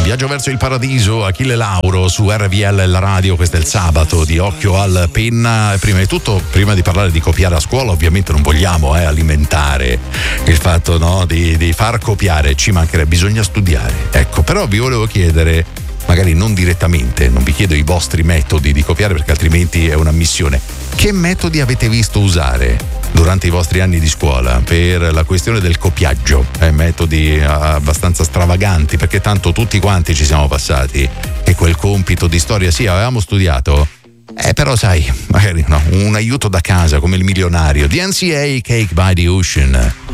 Viaggio verso il paradiso, Achille Lauro su RVL la radio. Questo è il sabato di Occhio al Penna. Prima di tutto, prima di parlare di copiare a scuola, ovviamente non vogliamo alimentare il fatto, no, di far copiare, ci mancherebbe, bisogna studiare. Ecco, però vi volevo chiedere, magari non direttamente, non vi chiedo i vostri metodi di copiare perché altrimenti è una missione. Che metodi avete visto usare durante i vostri anni di scuola per la questione del copiaggio? Metodi abbastanza stravaganti, perché tanto tutti quanti ci siamo passati e quel compito di storia sì, avevamo studiato, però sai, magari no, un aiuto da casa come il milionario. The NCA, Cake by the Ocean.